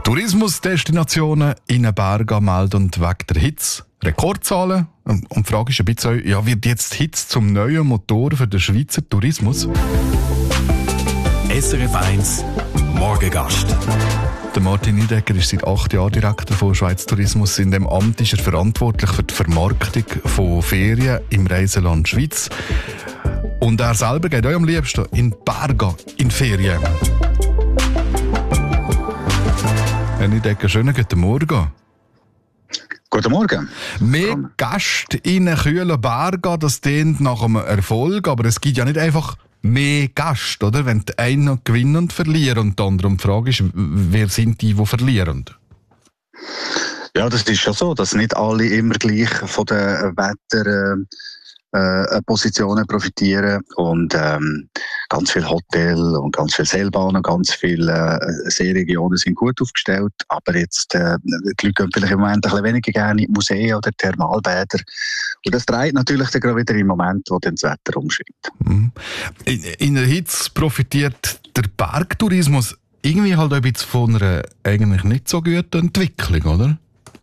Tourismusdestinationen in den Bergen melden und wegen der Hitze Rekordzahlen. Und die Frage ist ein bisschen, ja, wird jetzt Hitze zum neuen Motor für den Schweizer Tourismus? SRF 1 Morgengast. Der Martin Niedecker ist seit 8 Jahren Direktor von Schweiz Tourismus. In dem Amt ist er verantwortlich für die Vermarktung von Ferien im Reiseland Schweiz. Und er selber geht auch am liebsten in die Berge in Ferien. Herr Niedecker, schönen guten Morgen. Guten Morgen. Mehr Gäste in einen kühlen Berg, das klingt nach einem Erfolg, aber es gibt ja nicht einfach mehr Gäste, oder? Wenn die einen gewinnen und verlieren und die anderen. Die Frage ist, wer sind die verlieren? Ja, das ist schon so, dass nicht alle immer gleich von den Wetterpositionen profitieren und ganz viele Hotels und ganz viele Seilbahnen, ganz viele Seeregionen sind gut aufgestellt, aber jetzt die Leute gehen vielleicht im Moment ein bisschen weniger gerne in die Museen oder Thermalbäder und das dreht natürlich dann gerade wieder im Moment, wo dann das Wetter umschreibt. In der Hitze profitiert der Bergtourismus irgendwie halt ein bisschen von einer eigentlich nicht so guten Entwicklung, oder?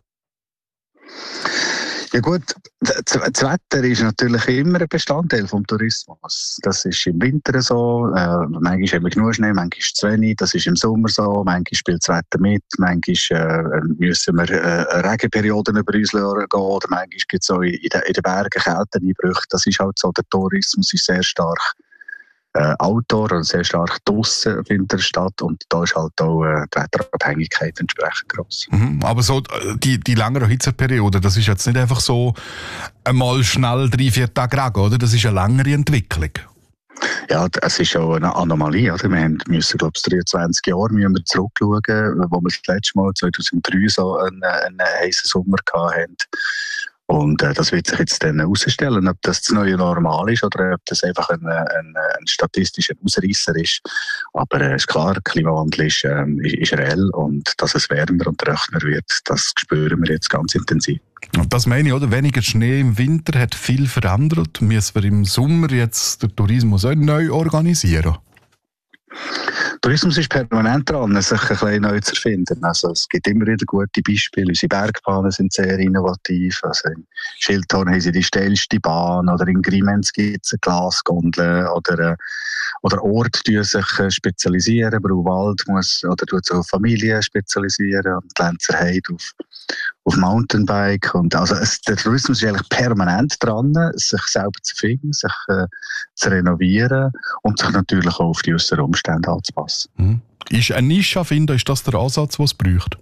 Ja gut, das Wetter ist natürlich immer ein Bestandteil des Tourismus. Das ist im Winter so, manchmal haben wir genug Schnee, manchmal ist es zu wenig, das ist im Sommer so, manchmal spielt das Wetter mit, manchmal müssen wir Regenperioden über uns gehen oder manchmal gibt es auch in den Bergen Kälteeinbrüche. Das ist halt so, der Tourismus ist sehr stark Outdoor und sehr stark draussen findet er statt und da ist halt auch die Wetterabhängigkeit entsprechend gross. Aber so die längere Hitzeperiode, das ist jetzt nicht einfach so einmal schnell 3-4 Tage Regen, oder? Das ist eine längere Entwicklung. Ja, es ist auch eine Anomalie. Oder? Wir müssen, glaube ich, 23 Jahre zurückschauen, wo wir das letzte Mal 2003 so einen heißen Sommer hatten. Und das wird sich jetzt dann herausstellen, ob das neue Normal ist oder ob das einfach ein statistischer Ausreißer ist. Aber es ist klar, der Klimawandel ist reell und dass es wärmer und trockener wird, das spüren wir jetzt ganz intensiv. Das meine ich, oder? Weniger Schnee im Winter hat viel verändert. Müssen wir im Sommer jetzt den Tourismus auch neu organisieren? Tourismus ist permanent dran, sich ein bisschen neu zu erfinden. Also es gibt immer wieder gute Beispiele. Unsere Bergbahnen sind sehr innovativ. Also in Schildhorn haben sie die steilste Bahn oder in Grimenz gibt es eine Glasgondel oder Orte, die sich spezialisieren. Brauwald tut sich auf Familien spezialisieren und Lenzer Heide auf Mountainbike. Und also der Tourismus ist eigentlich permanent dran, sich selber zu finden, sich zu renovieren und sich natürlich auch auf die äußeren Umstände anzupassen. Ist eine Nische finden, ist das der Ansatz, den es braucht?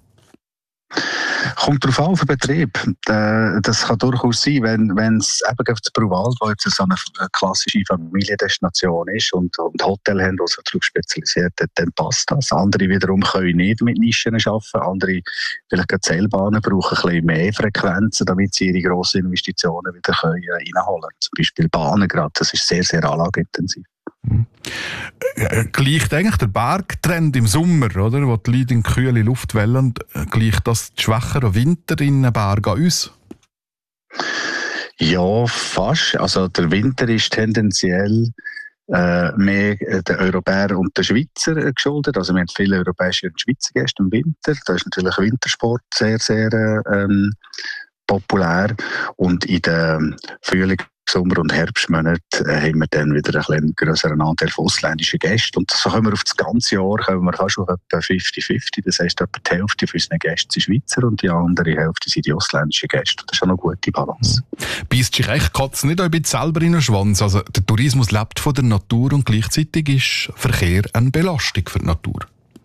Kommt darauf an, auf den Betrieb. Das kann durchaus sein, wenn es eben das Brauwald, wo jetzt so eine klassische Familiendestination ist und Hotel haben, die sich darauf spezialisiert hat, dann passt das. Andere wiederum können nicht mit Nischen arbeiten. Andere, vielleicht gerade Seilbahnen, brauchen ein bisschen mehr Frequenzen, damit sie ihre grossen Investitionen wieder reinholen können. Zum Beispiel Bahnen gerade, das ist sehr, sehr anlageintensiv. Gleicht eigentlich der Bergtrend im Sommer, oder, wo die Leute in kühle Luft wollen, gleicht das die schwächeren Winter in den Bergen an uns? Ja, fast. Also der Winter ist tendenziell mehr den Europäern und den Schweizer geschuldet. Also wir haben viele europäische und Schweizer Gäste im Winter. Da ist natürlich Wintersport sehr, sehr populär. Und in den Frühling, Sommer- und Herbstmonaten haben wir dann wieder einen grösseren Anteil von ausländischen Gästen. Und so kommen wir auf das ganze Jahr fast auf etwa 50-50. Das heisst, etwa die Hälfte von unseren Gästen sind Schweizer und die andere Hälfte sind die ausländischen Gäste. Das ist auch eine gute Balance. Beißt sich echt Katze nicht ein bisschen selber in den Schwanz? Also der Tourismus lebt von der Natur und gleichzeitig ist Verkehr eine Belastung für die Natur.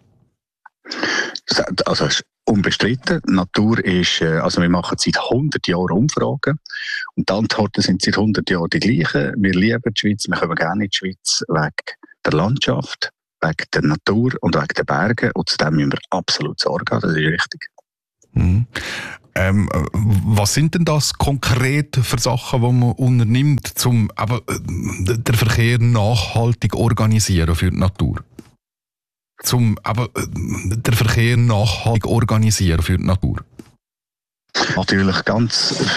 Also unbestritten. Natur ist, also wir machen seit 100 Jahren Umfragen und die Antworten sind seit 100 Jahren die gleichen. Wir lieben die Schweiz, wir kommen gerne in die Schweiz wegen der Landschaft, wegen der Natur und wegen der Berge und zu dem müssen wir absolut Sorge haben, das ist richtig. Was sind denn das konkret für Sachen, die man unternimmt, um den Verkehr nachhaltig organisieren für die Natur? Den Verkehr nachhaltig organisieren für die Natur? Natürlich ganz